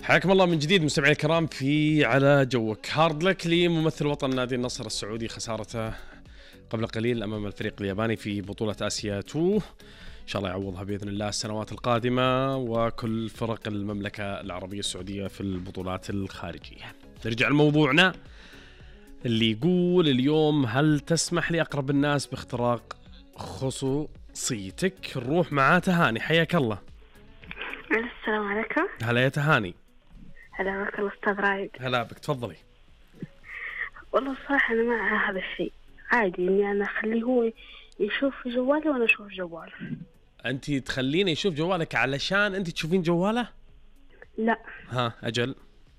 حياكم الله من جديد مستمعينا الكرام في على جوك. هارد لك لممثل وطن نادي النصر السعودي خسارته قبل قليل أمام الفريق الياباني في بطولة آسيا 2. إن شاء الله يعوضها بإذن الله السنوات القادمة وكل فرق المملكة العربية السعودية في البطولات الخارجية. نرجع لموضوعنا اللي يقول اليوم: هل تسمح لأقرب الناس باختراق خصوصيتك؟ نروح مع تهاني. حياك الله. السلام عليكم. هلا يا تهاني. هلا بك الأستاذ رايد. هلا بك، تفضلي. والله الصراحة أنا مع هذا الشيء، عادي إني أنا أخليه هو يشوف جوالي وأنا أشوف جواله. أنت تخليني يشوف جوالك علشان أنت تشوفين جواله؟ لا، أجل،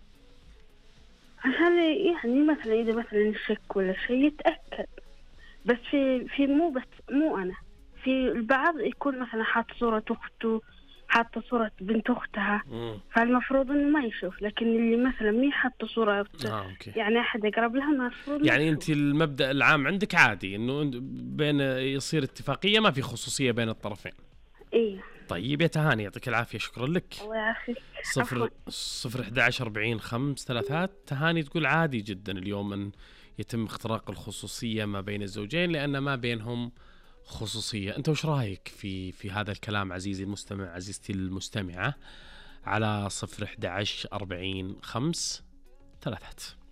عشان يعني مثلا إذا مثلا شك ولا شيء يتأكد. بس في مو أنا، في البعض يكون مثلا حاط صورة أخته، حاطة صورة بنت أختها، فالمفروض إنه ما يشوف. لكن اللي مثلا مي حاطة صورة يعني أحد يقرب لها المفروض يعني أنت المبدأ العام عندك عادي إنه بين يصير اتفاقية ما في خصوصية بين الطرفين. إيه. طيب يا تهاني يعطيك العافية، شكرا لك. الله يعافيك. 0114053 تهاني تقول عادي جدا اليوم أن يتم اختراق الخصوصية ما بين الزوجين لأن ما بينهم خصوصية. أنت وش رأيك في هذا الكلام عزيزي المستمع، عزيزتي المستمعة؟ على 0114053.